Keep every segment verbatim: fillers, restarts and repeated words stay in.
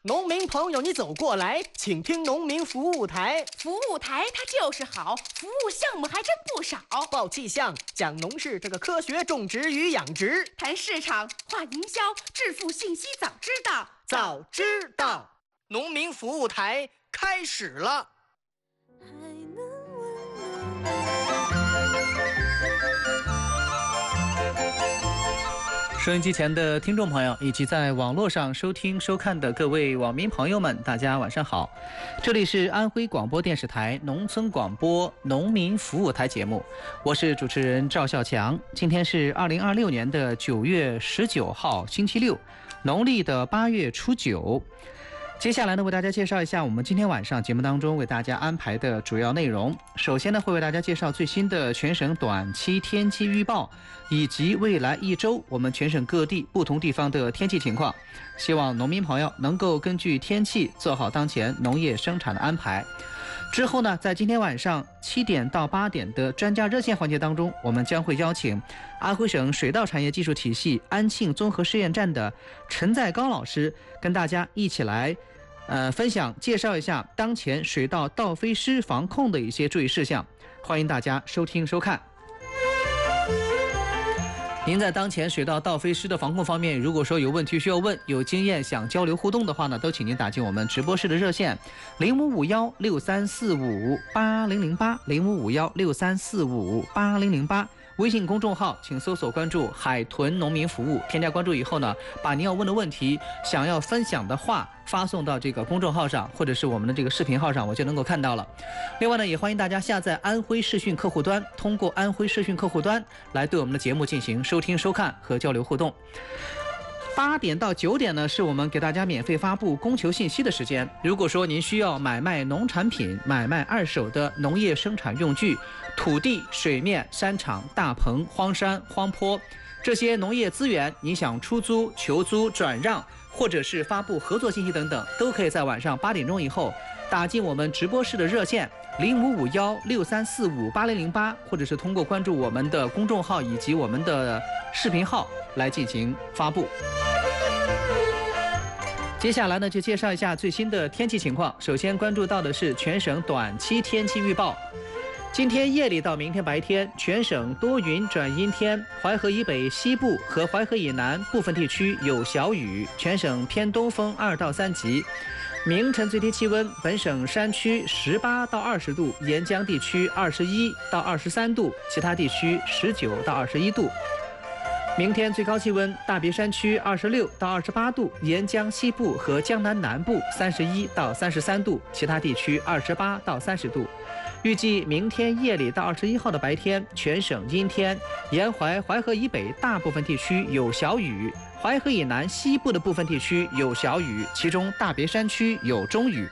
农民朋友，你走过来，请听农民服务台。 服务台它就是好，服务项目还真不少。 报气象，讲农事这个科学种植与养殖， 谈市场，话营销，致富信息早知道， 早知道。农民服务台开始了。 收音机前的听众朋友，以及在网络上收听收看的各位网民朋友们，大家晚上好！这里是安徽广播电视台农村广播农民服务台节目，我是主持人赵孝强。今天是二零二六年的九月十九号，星期六，农历的八月初九。接下来呢，为大家介绍一下我们今天晚上节目当中为大家安排的主要内容。首先呢，会为大家介绍最新的全省短期天气预报，以及未来一周我们全省各地不同地方的天气情况。希望农民朋友能够根据天气做好当前农业生产的安排。之后呢，在今天晚上七点到八点的专家热线环节当中，我们将会邀请安徽省水稻产业技术体系安庆综合试验站的陈在刚老师，跟大家一起来呃分享介绍一下当前水稻稻飞虱防控的一些注意事项。欢迎大家收听收看。您在当前水稻稻飞虱的防控方面，如果说有问题需要问，有经验想交流互动的话呢，都请您打进我们直播室的热线零五五幺六三四五八零零八零五五幺六三四五八零零八。微信公众号请搜索关注海豚农民服务，添加关注以后呢，把您要问的问题、想要分享的话发送到这个公众号上，或者是我们的这个视频号上，我就能够看到了。另外呢，也欢迎大家下载安徽视讯客户端，通过安徽视讯客户端来对我们的节目进行收听收看和交流互动。八点到九点呢，是我们给大家免费发布供求信息的时间。如果说您需要买卖农产品、买卖二手的农业生产用具、土地、水面、山场、大棚、荒山、荒坡这些农业资源，你想出租、求租、转让，或者是发布合作信息等等，都可以在晚上八点钟以后打进我们直播室的热线零五五幺六三四五八零零八，或者是通过关注我们的公众号以及我们的视频号来进行发布。接下来呢，就介绍一下最新的天气情况。首先关注到的是全省短期天气预报。今天夜里到明天白天，全省多云转阴天，淮河以北西部和淮河以南部分地区有小雨，全省偏东风二到三级。明晨最低气温，本省山区十八到二十度，沿江地区二十一到二十三度，其他地区十九到二十一度。明天最高气温，大别山区二十六到二十八度，沿江西部和江南南部三十一到三十三度，其他地区二十八到三十度。预计明天夜里到二十一号的白天，全省阴天，沿淮淮河以北大部分地区有小雨，淮河以南西部的部分地区有小雨，其中大别山区有中雨。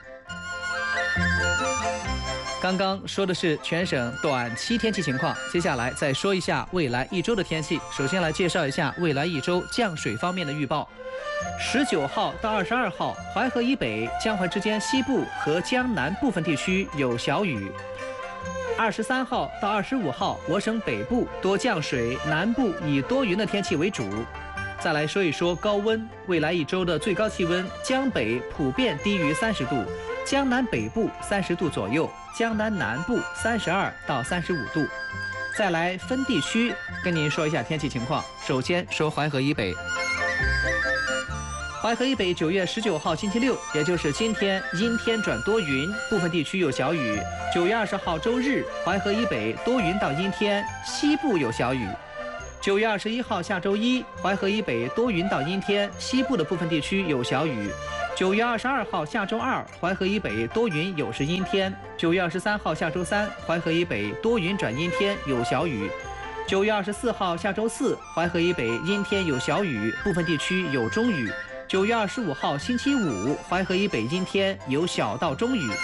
刚刚说的是全省短期天气情况，接下来再说一下未来一周的天气。首先来介绍一下未来一周降水方面的预报。十九号到二十二号，淮河以北、江淮之间西部和江南部分地区有小雨。二十三号到二十五号，我省北部多降水，南部以多云的天气为主。再来说一说高温，未来一周的最高气温，江北普遍低于三十度，江南北部三十度左右，江南南部三十二到三十五度。再来分地区跟您说一下天气情况。首先说淮河以北。淮河以北九月十九号星期六，也就是今天，阴天转多云，部分地区有小雨。九月二十号周日，淮河以北多云到阴天，西部有小雨。九月二十一号下周一，淮河以北多云到阴天，西部的部分地区有小雨。九月二十二号下周二，淮河以北多云有时阴天。九月二十三号下周三，淮河以北多云转阴天，有小雨。九月二十四号下周四，淮河以北阴天有小雨，部分地区有中雨。九月二十五号星期五，淮河以北阴天，有小到中雨。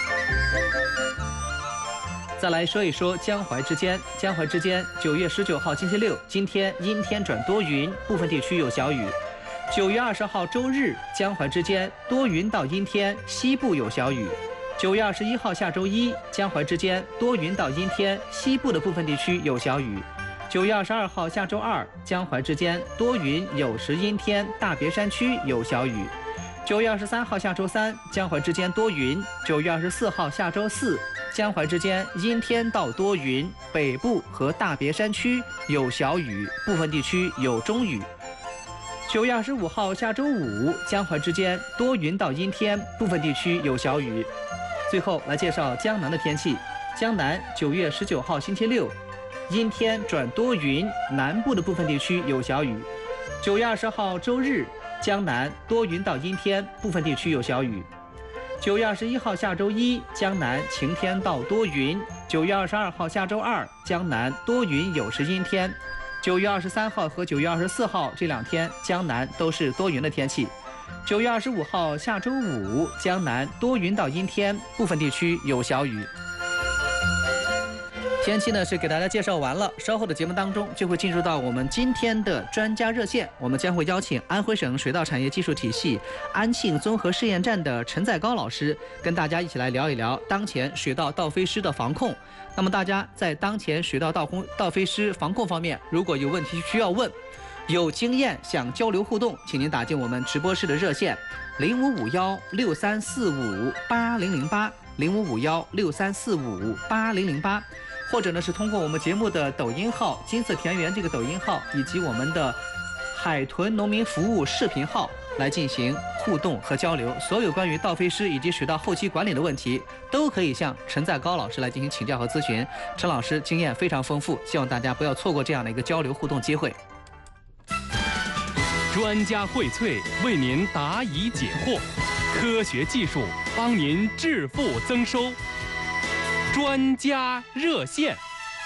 再来说一说江淮之间，江淮之间九月十九号星期六，今天阴天转多云，部分地区有小雨。九月二十号周日，江淮之间多云到阴天，西部有小雨。九月二十一号下周一，江淮之间多云到阴天，西部的部分地区有小雨。九月二十二号下周二，江淮之间多云有时阴天，大别山区有小雨。 九月二十三号下周三，江淮之间多云；九月二十四号下周四，江淮之间阴天到多云，北部和大别山区有小雨，部分地区有中雨。九月二十五号下周五，江淮之间多云到阴天，部分地区有小雨。最后来介绍江南的天气。江南九月十九号星期六，阴天转多云，南部的部分地区有小雨。九月二十号周日，江南多云到阴天，部分地区有小雨。九月二十一号下周一，江南晴天到多云。九月二十二号下周二，江南多云有时阴天。九月二十三号和九月二十四号这两天，江南都是多云的天气。九月二十五号下周五，江南多云到阴天，部分地区有小雨。天气呢是给大家介绍完了，稍后的节目当中就会进入到我们今天的专家热线，我们将会邀请安徽省水稻产业技术体系安庆综合试验站的陈在高老师，跟大家一起来聊一聊当前水稻稻飞虱的防控。那么大家在当前水稻稻空稻飞虱防控方面，如果有问题需要问，有经验想交流互动，请您打进我们直播室的热线零五五幺六三四五八零零八零五五幺六三四五八零零八。或者呢是通过我们节目的抖音号金色田园这个抖音号，以及我们的海豚农民服务视频号来进行互动和交流。所有关于稻飞虱以及水稻后期管理的问题，都可以向陈在高老师来进行请教和咨询。陈老师经验非常丰富，希望大家不要错过这样的一个交流互动机会。 专家荟萃，为您答疑解惑，科学技术帮您致富增收。专家热线。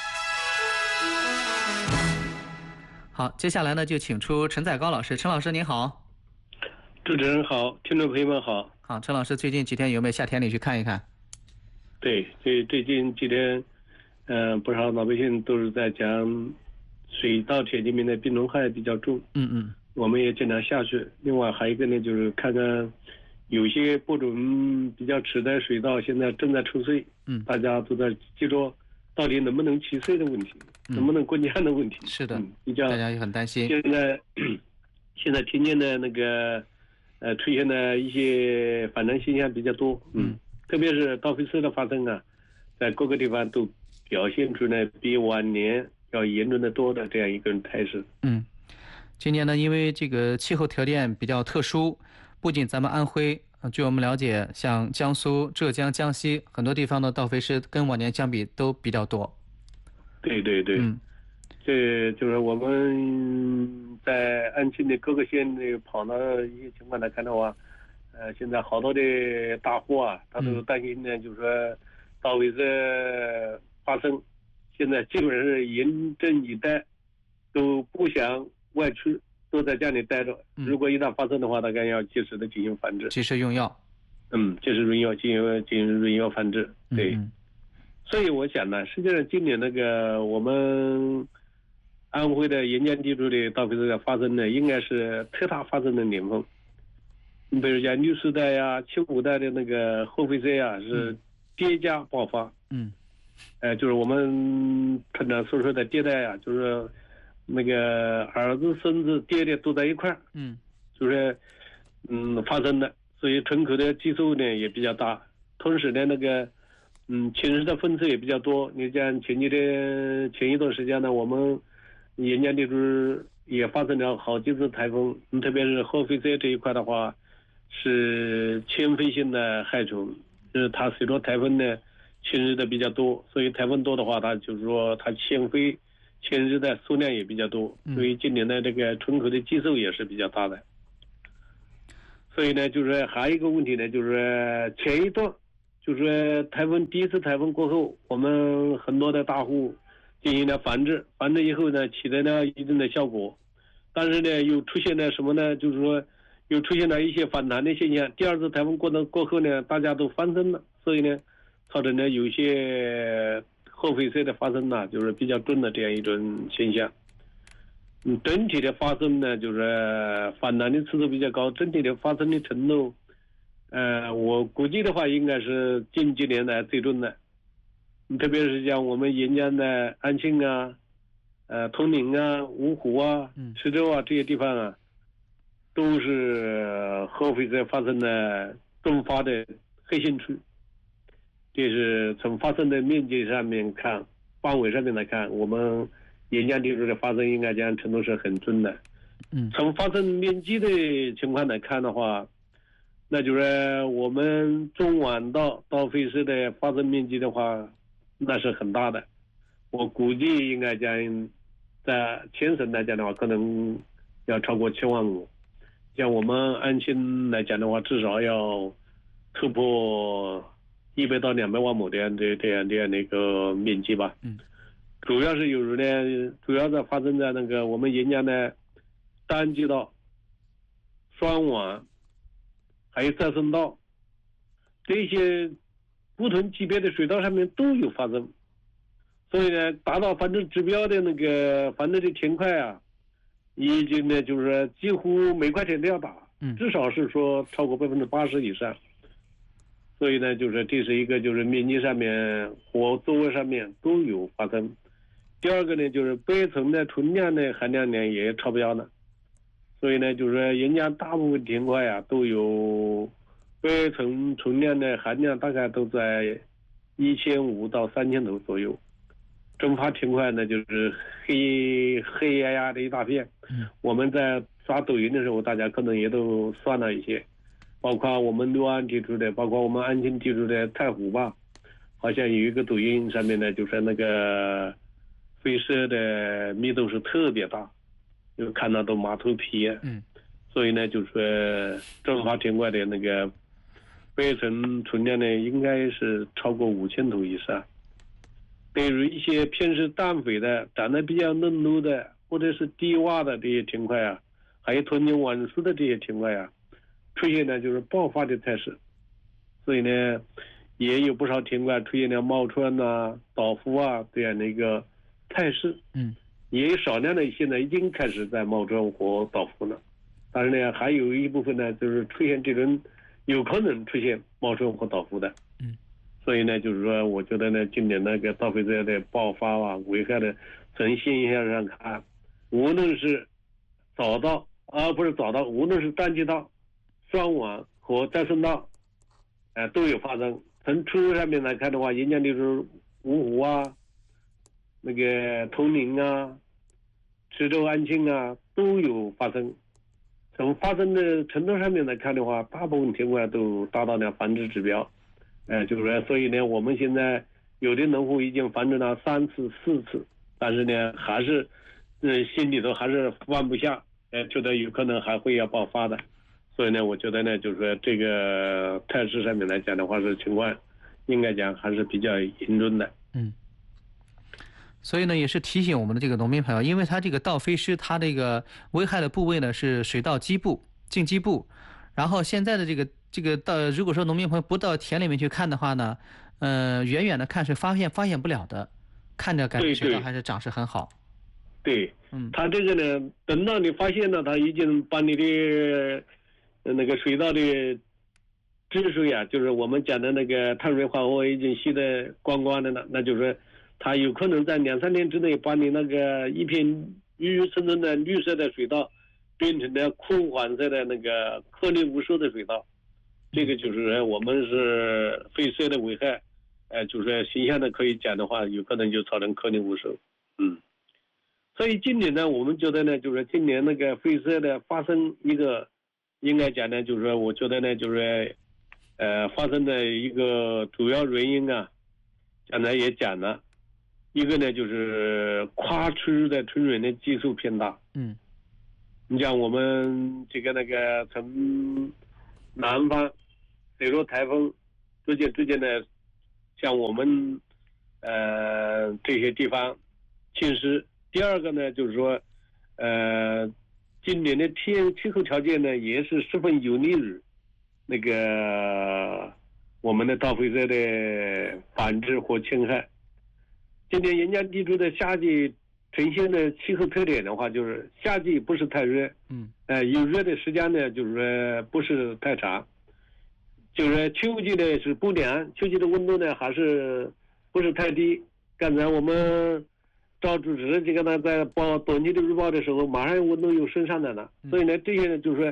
好，接下来呢就请出陈在高老师。陈老师您好。 主持人好，听众朋友们好。 好，陈老师最近几天有没有下田里去看一看？ 对，最最近几天，嗯、呃，不少老百姓都是在讲水稻田里面的病虫害比较重。 嗯嗯。 我们也经常下去。另外还有一个呢，就是看看有些播种比较迟的水稻现在正在抽穗。嗯，大家都在记住到底能不能起穗的问题，嗯、能不能过年的问题。 是的， 嗯、比较大家也很担心。 现在现在天间的那个呃出现的一些反常现象比较多。嗯，嗯特别是稻飞虱的发生啊，在各个地方都表现出来比往年要严重的多的这样一个态势。 嗯，今年呢，因为这个气候条件比较特殊，不仅咱们安徽。据我们了解，像江苏、浙江、江西很多地方的稻飞虱跟往年相比都比较多。 对对对，嗯，这就是我们在安庆的各个县里跑了一些情况来看的话，呃，现在好多的大户啊，他都担心呢，嗯、就是说稻飞虱发生，现在基本上是严阵以待，都不想外出。都在家里待着，如果一旦发生的话，大概要及时的进行繁殖， 及时用药。 嗯，及时用药，进行进行用药繁殖。对，嗯、所以我想呢，实际上今年那个我们安徽的沿江地区的稻飞虱的发生呢，应该是特大发生的年份。你比如讲六十代呀、七五代的那个后飞虱呀，是叠加爆发。嗯，呃，就是我们常常所说的迭代呀，就是。那个儿子、孙子、爹爹都在一块儿，嗯，就是嗯发生的，所以纯口的基数呢也比较大，同时呢那个嗯侵蚀的分次也比较多。你像前几天前一段时间呢，我们沿江地区也发生了好几次台风，特别是后飞虱这一块的话，是迁飞性的害虫，就是它随着台风呢侵蚀的比较多，所以台风多的话，它就是说它迁飞。迁徙的数量也比较多，所以今年的这个纯口的基数也是比较大的。所以呢，就是还有一个问题呢，就是前一段，就是台风第一次台风过后，我们很多的大户进行了繁殖，繁殖以后呢，取得了一定的效果，但是呢，又出现了什么呢？就是说，又出现了一些反弹的现象。第二次台风过了过后呢，大家都翻身了，所以呢，造成了有些。后飞虱的发生呢，就是比较重的这样一种现象。嗯，整体的发生呢，就是反弹的次数比较高，整体的发生的程度，呃，我估计的话，应该是近几年来最重的。特别是像我们沿江的安庆啊、呃通宁啊、芜湖啊、池州啊这些地方啊， 都是核废水发生的蒸发的核心区。这是从发生的面积上面看，范围上面来看，我们沿江地区的发生应该讲程度是很准的。 嗯， 从发生面积的情况来看的话，那就是我们中晚道到废市的发生面积的话，那是很大的。我估计应该讲，在全省来讲的话，可能要超过七万亩。像我们安庆来讲的话，至少要突破一百到两百万亩这样的这样这样的一个面积吧。 嗯， 主要是有呢，主要在发生在那个我们沿江的单季道、双网，还有再生道，这些不同级别的水道上面都有发生。所以呢，达到繁殖指标的那个繁殖的田块啊，已经呢就是几乎每块田都要打，至少是说超过百分之八十以上。所以呢，就是这是一个就是面积上面和作物上面都有发生。第二个呢，就是白层的纯量的含量呢也超标了。所以呢，就是沿江大部分田块啊都有白层纯量的含量，大概都在一千五到三千头左右。蒸发田块呢，就是黑黑压压的一大片。嗯，我们在刷抖音的时候，大家可能也都算了一些，包括我们六安地区的，包括我们安庆地区的太湖吧，好像有一个抖音上面呢，就是那个废射的密度是特别大，就看到都马头皮。嗯，所以呢，就是蒸发田块的那个白层存量呢，应该是超过五千头以上。对于一些偏是氮肥的、长得比较嫩绿的，或者是低洼的这些田块啊，还有屯年晚熟的这些田块啊，出现呢就是爆发的态势。所以呢，也有不少田块出现了冒川啊、倒伏啊这样的一个态势。嗯，也有少量的现在已经开始在冒川和倒伏了，但是呢，还有一部分呢就是出现这种有可能出现冒川和倒伏的。嗯。所以呢，就是说，我觉得呢，今年那个盗废水的爆发啊，危害的，从现象上看，无论是早稻，而不是早稻，无论是单季稻、双网和再生稻，呃，都有发生。从出入上面来看的话，沿江地区芜湖啊、那个铜陵啊、池州、安庆啊都有发生。从发生的程度上面来看的话，大部分田块都达到了繁殖指标。呃，就是说，所以呢，我们现在有的农户已经繁殖了三次、四次，但是呢，还是，呃，心里头还是放不下，呃，觉得有可能还会要爆发的。所以呢，我觉得呢，就是说这个态势上面来讲的话，是情况应该讲还是比较严重的。 嗯。所以呢，也是提醒我们的这个农民朋友，因为它这个稻飞虱，它这个危害的部位呢是水稻基部、茎基部，然后现在的这个。这个到如果说农民朋友不到田里面去看的话呢，呃，远远的看是发现发现不了的，看着感觉水稻还是长势很好。 对，嗯，他这个呢，等到你发现了，他已经把你的那个水稻的汁水啊，就是我们讲的那个碳水化合物已经吸得光光的了，那就是他有可能在两三年之内把你那个一片郁郁葱葱的绿色的水稻变成了枯黄色的那个颗粒无收的水稻。这个就是我们是废水的危害，呃，就是形象的可以讲的话，有可能就造成颗粒无收。嗯，所以今年呢，我们觉得呢，就是今年那个废水的发生一个，应该讲呢，就是说，我觉得呢，就是呃，发生的一个主要原因啊，刚才也讲了，一个呢就是跨区的春源的基数偏大。嗯，你像我们这个那个从南方水陆台风逐渐逐渐的像我们呃这些地方侵蚀。第二个呢，就是说呃今年的天气候条件呢也是十分有利于那个我们的稻肥水的繁殖和侵害。今年沿江地区的夏季呈现的气候特点的话，就是夏季不是太热，嗯，呃，有热的时间呢，就是说不是太长，就是秋季呢是不凉，秋季的温度呢还是不是太低。刚才我们赵主持这个呢在报短期的预报的时候，马上温度又升上来了，所以呢，这些呢就是说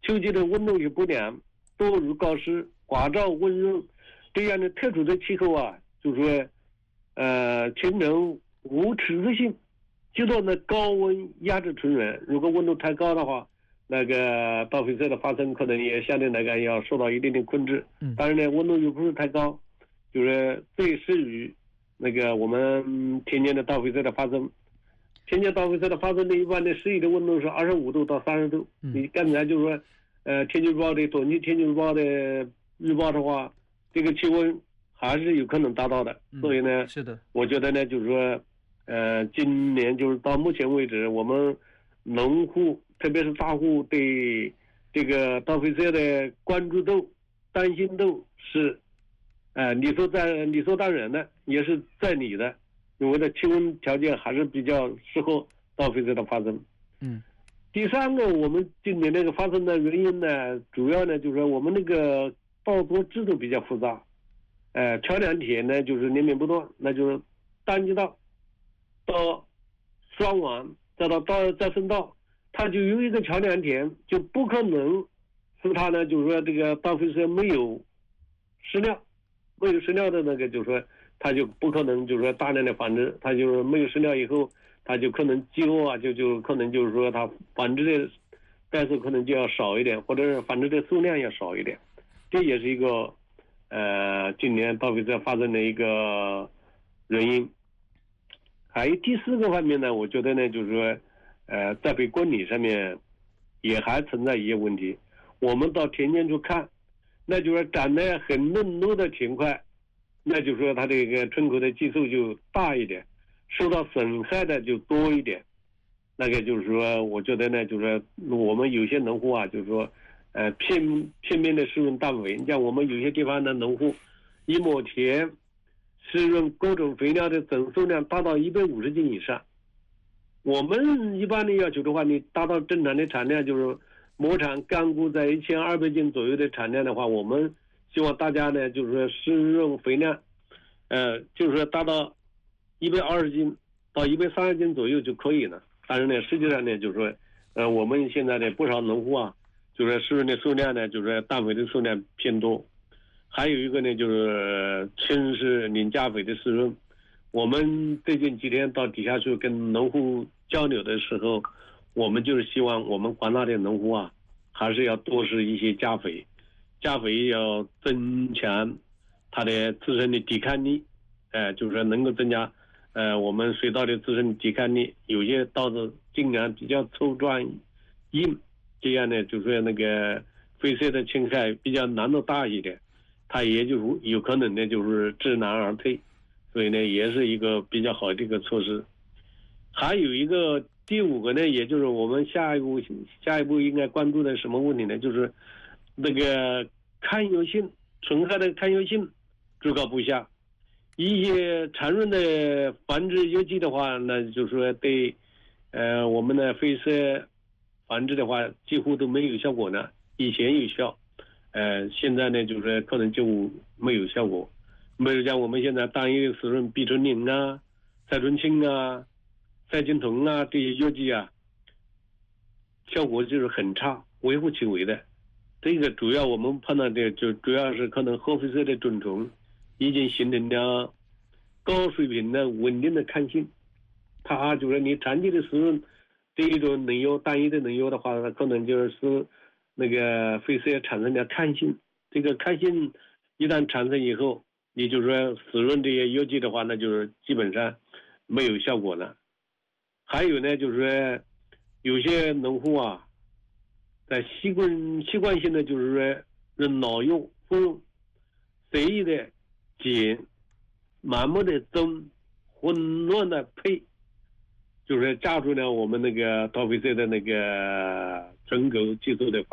秋季的温度也不凉，多雨高湿，寡燥温润，这样的特殊的气候啊，就是说，呃，形成无持续性极端的高温压制纯源。如果温度太高的话，那个稻肥色的发生可能也相对来讲要受到一定的控制。 嗯， 当然呢，温度又不是太高，就是最适于那个我们田间的稻肥色的发生。田间稻肥色的发生的一般的适宜的温度是二十五度到三十度。 嗯、 你刚才就是说，呃，天气预报的短期天气预报的预报的话，这个气温还是有可能达到的。 嗯、 所以呢， 是的， 我觉得呢，就是说，呃，今年就是到目前为止，我们农户特别是大户对这个稻肥色的关注度、担心度是，呃，理所在理所当然的，也是在理的。因为的气温条件还是比较适合稻肥色的发生。 嗯， 第三个，我们今年那个发生的原因呢，主要呢就是说我们那个稻作制度比较复杂，呃，桥梁田呢就是连绵不断，那就是单季稻到双完再到稻再生稻，它就有一个桥梁田，就不可能是它呢就是说这个稻肥色没有饲料，没有饲料的那个就是说。它就不可能就是说大量的繁殖，它就是没有饲料以后，它就可能饥饿啊，就就可能就是说它繁殖的代数可能就要少一点，或者是繁殖的数量要少一点，这也是一个呃今年稻肥色发生的一个原因。还有第四个方面呢，我觉得呢就是说，呃，在被管理上面也还存在一些问题。我们到田间去看，那就是长得很嫩绿的田块。那就是说它这个春口的基数就大一点，受到损害的就多一点。那个就是说，我觉得呢，就是说我们有些农户啊，就是说，呃，片片面的施用氮肥。像我们有些地方的农户，一亩田施用各种肥料的总数量达到一百五十斤以上。我们一般的要求的话，你达到正常的产量，就是亩产干谷在一千二百斤左右的产量的话，我们希望大家呢，就是说施用肥料，呃，就是说达到一百二十斤到一百三十斤左右就可以了。但是呢，实际上呢，就是说，呃，我们现在呢不少农户啊，就是施用的数量呢，就是说氮肥的数量偏多。还有一个呢，就是轻视磷钾肥的施用。我们最近几天到底下去跟农户交流的时候，我们就是希望我们广大的农户啊，还是要多施一些钾肥。钾肥要增强它的自身的抵抗力，呃，就是说能够增加呃我们水稻的自身抵抗力。有些稻子茎芽比较粗壮硬，这样呢，就是说那个肥色的侵害比较难度大一点，它也就有可能呢就是知难而退，所以呢也是一个比较好的一个措施。还有一个第五个呢，也就是我们下一步下一步应该关注的什么问题呢？就是那个抗药性，纯害的抗药性居高不下。一些常用的繁殖药剂的话，那就是说对呃我们的肥色繁殖的话几乎都没有效果呢。以前有效，呃现在呢就是可能就没有效果。比如像我们现在单一的使用吡醇宁啊、赛醇清啊、赛金酮啊这些药剂啊，效果就是很差，微乎其微的。这个主要我们判断的就主要是可能褐肥色的种虫已经形成了高水平的稳定的抗性，它就是你长期的使用这一种农药单一的农药的话，可能就是那个肥色产生了抗性。这个抗性一旦产生以后，你就说使用这些药剂的话，那就是基本上没有效果了。还有呢，就是说有些农户啊，在习惯习惯性的就是说用老药服用，随意的减，盲目的增，混乱的配，就是加速了我们那个稻肥色的那个纯口技术的发